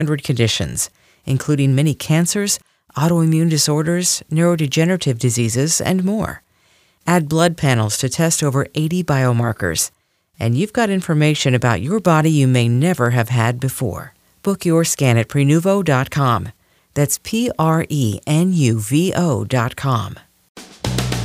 conditions, including many cancers, autoimmune disorders, neurodegenerative diseases, and more. Add blood panels to test over 80 biomarkers, and you've got information about your body you may never have had before. Book your scan at Prenuvo.com. That's Prenuvo.com.